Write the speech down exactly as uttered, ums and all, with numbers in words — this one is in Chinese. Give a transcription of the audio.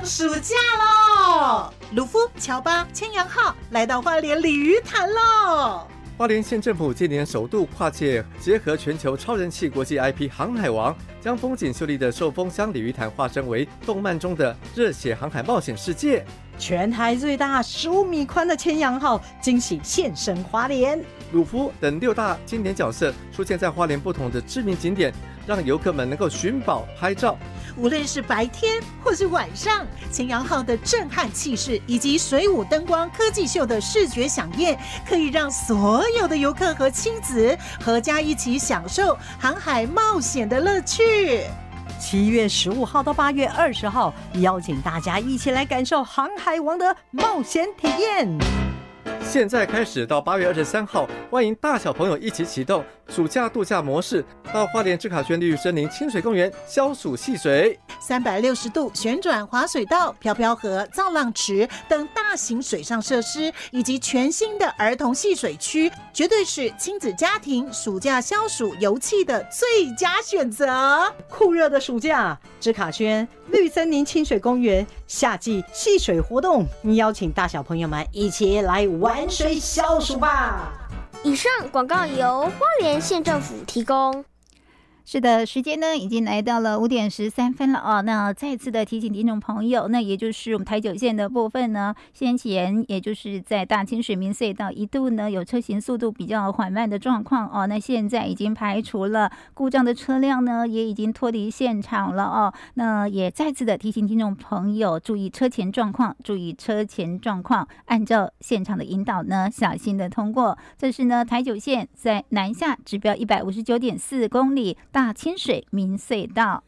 暑假喽！鲁夫、乔巴、千阳号来到花莲鲤鱼潭喽！ 花莲县政府今年首度跨界结合全球超人气国际 I P《航海王》，将风景秀丽的寿丰乡鲤鱼潭化身为动漫中的热血航海冒险世界。 全台最大十五米宽的千阳号惊喜现身花莲， 鲁夫等六大经典角色出现在花莲不同的知名景点，让游客们能够寻宝拍照。 无论是白天或是晚上，千阳号的震撼气势以及水舞灯光科技秀的视觉飨宴，可以让所有的游客和亲子合家一起享受航海冒险的乐趣。 七月十五号到八月二十号，邀请大家一起来感受航海王的冒险体验。 现在开始到八月二十三号，欢迎大小朋友一起启动暑假度假模式，到花莲志卡轩绿森林清水公园消暑戏水， 三百六十度旋转滑水道、漂漂河、造浪池等大型水上设施，以及全新的儿童戏水区，绝对是亲子家庭暑假消暑游憩的最佳选择。 酷热的暑假，志卡轩绿森林清水公园夏季戏水活动，邀请大小朋友们一起来玩水消暑吧。 以上广告由花莲县政府提供。 是的，时间呢已经来到了五点十三分了哦。那再次的提醒听众朋友，那也就是我们台九线的部分呢，先前也就是在大清水民隧道一度呢有车行速度比较缓慢的状况哦。那现在已经排除了故障的车辆呢，也已经脱离现场了哦。那也再次的提醒听众朋友注意车前状况，注意车前状况，按照现场的引导呢，小心的通过。这是呢台九线在南下指标一百五十九点四公里。大清水民隧道。